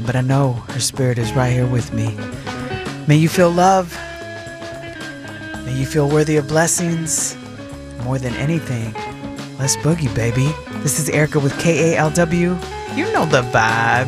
but I know her spirit is right here with me. May you feel love. May you feel worthy of blessings. More than anything, let's boogie, baby. This is Erica with KALW. You know the vibes.